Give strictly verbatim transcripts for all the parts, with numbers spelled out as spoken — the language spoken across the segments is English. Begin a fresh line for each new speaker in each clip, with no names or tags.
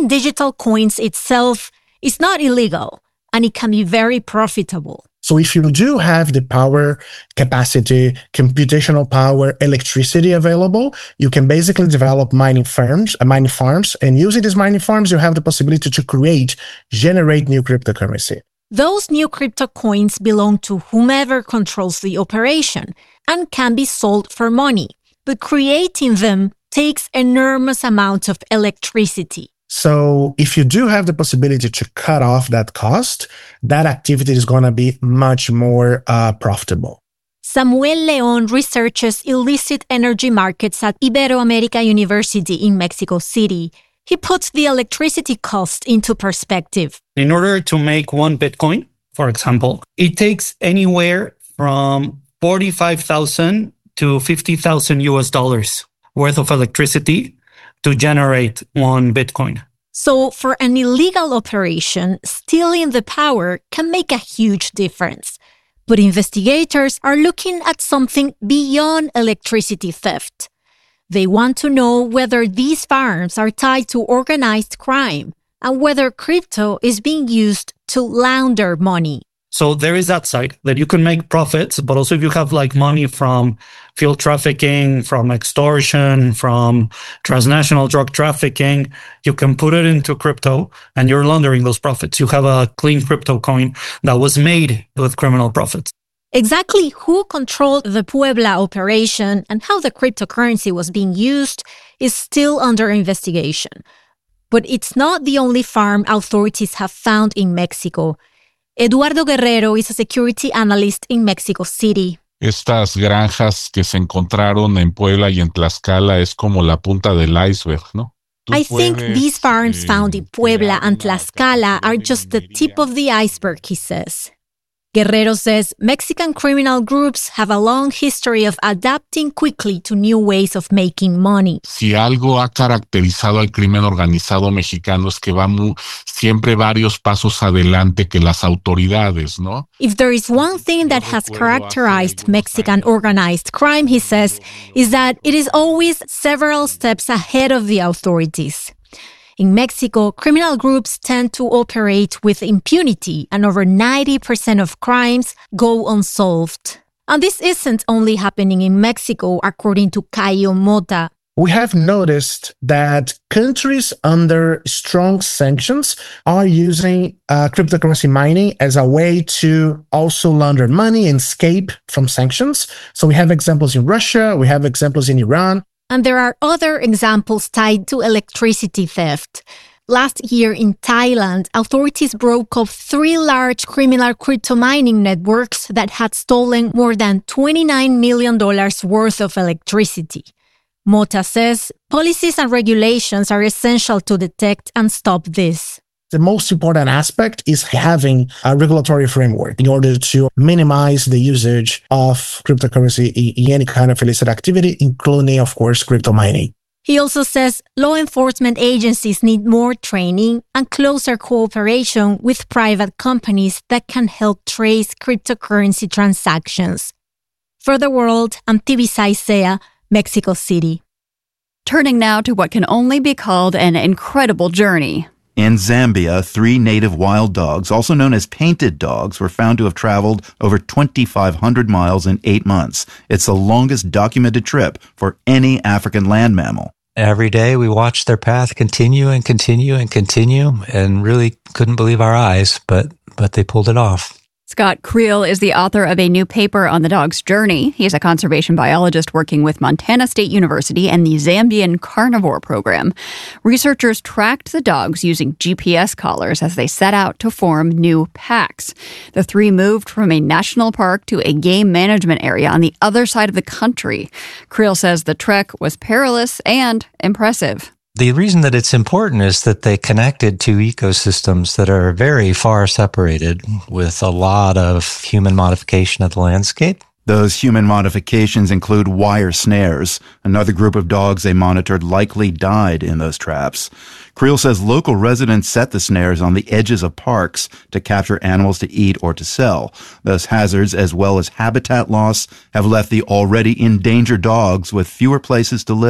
mining digital coins itself is not illegal, and it can be very profitable.
So if you do have the power, capacity, computational power, electricity available, you can basically develop mining firms, uh, mining farms, and using these mining farms, you have the possibility to create, generate new cryptocurrency.
Those new crypto coins belong to whomever controls the operation and can be sold for money, but creating them takes enormous amounts of electricity.
So if you do have the possibility to cut off that cost, that activity is going to be much more uh, profitable.
Samuel León researches illicit energy markets at Iberoamerica University in Mexico City. He puts the electricity cost into perspective.
In order to make one Bitcoin, for example, it takes anywhere from forty-five thousand to fifty thousand U S dollars worth of electricity to generate one Bitcoin.
So for an illegal operation, stealing the power can make a huge difference. But investigators are looking at something beyond electricity theft. They want to know whether these farms are tied to organized crime and whether crypto is being used to launder money.
So there is that side that you can make profits, but also if you have like money from field trafficking, from extortion, from transnational drug trafficking, you can put it into crypto and you're laundering those profits. You have a clean crypto coin that was made with criminal profits.
Exactly who controlled the Puebla operation and how the cryptocurrency was being used is still under investigation. But it's not the only farm authorities have found in Mexico. Eduardo Guerrero is a security analyst in Mexico City.
Estas granjas que se encontraron en Puebla y en Tlaxcala es como la punta del iceberg, ¿no?
I think these farms found in Puebla and Tlaxcala are just the tip of the iceberg, he says. Guerrero says Mexican criminal groups have a long history of adapting quickly to new ways of making money.
Si algo ha caracterizado al crimen organizado mexicano es que va mu- siempre varios pasos adelante que las autoridades, ¿no?
If there is one thing that has characterized Mexican organized crime, he says, is that it is always several steps ahead of the authorities. In Mexico, criminal groups tend to operate with impunity, and over ninety percent of crimes go unsolved. And this isn't only happening in Mexico, according to Caio Mota.
We have noticed that countries under strong sanctions are using uh, cryptocurrency mining as a way to also launder money and escape from sanctions. So we have examples in Russia, we have examples in Iran.
And there are other examples tied to electricity theft. Last year in Thailand, authorities broke up three large criminal crypto mining networks that had stolen more than twenty-nine million dollars worth of electricity. Mota says policies and regulations are essential to detect and stop this.
The most important aspect is having a regulatory framework in order to minimize the usage of cryptocurrency in any kind of illicit activity, including, of course, crypto mining.
He also says law enforcement agencies need more training and closer cooperation with private companies that can help trace cryptocurrency transactions. For The World, I'm Tibisa Isea, Mexico City.
Turning now to what can only be called an incredible journey.
In Zambia, three native wild dogs, also known as painted dogs, were found to have traveled over twenty-five hundred miles in eight months. It's the longest documented trip for any African land mammal.
Every day we watched their path continue and continue and continue and really couldn't believe our eyes, but but they pulled it off.
Scott Creel is the author of a new paper on the dog's journey. He's a conservation biologist working with Montana State University and the Zambian Carnivore Program. Researchers tracked the dogs using G P S collars as they set out to form new packs. The three moved from a national park to a game management area on the other side of the country. Creel says the trek was perilous and impressive.
The reason that it's important is that they connected two ecosystems that are very far separated with a lot of human modification of the landscape.
Those human modifications include wire snares. Another group of dogs they monitored likely died in those traps. Creel says local residents set the snares on the edges of parks to capture animals to eat or to sell. Those hazards, as well as habitat loss, have left the already endangered dogs with fewer places to live.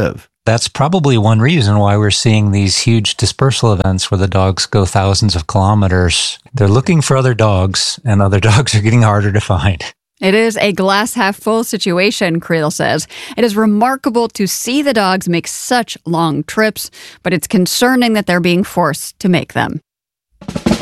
That's probably one reason why we're seeing these huge dispersal events where the dogs go thousands of kilometers. They're looking for other dogs, and other dogs are getting harder to find.
It is a glass half full situation, Creel says. It is remarkable to see the dogs make such long trips, but it's concerning that they're being forced to make them.